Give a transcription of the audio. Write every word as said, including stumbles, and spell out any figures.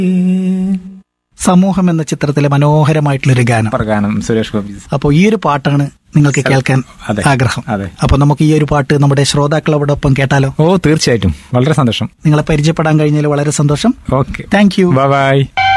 സമൂഹം എന്ന ചിത്രത്തിലെ മനോഹരമായിട്ടുള്ളൊരു ഗാനം ഗാനം സുരേഷ് ഗോപി. അപ്പോൾ ഈ ഒരു പാട്ടാണ് നിങ്ങൾക്ക് കേൾക്കാൻ അതെ. ആഗ്രഹം. അതെ. അപ്പൊ നമുക്ക് ഈ ഒരു പാട്ട് നമ്മുടെ ശ്രോതാക്കളോടൊപ്പം കേട്ടാലോ? ഓ തീർച്ചയായിട്ടും, വളരെ സന്തോഷം. നിങ്ങളെ പരിചയപ്പെടാൻ കഴിഞ്ഞതിൽ വളരെ സന്തോഷം. Okay, thank you. Bye bye.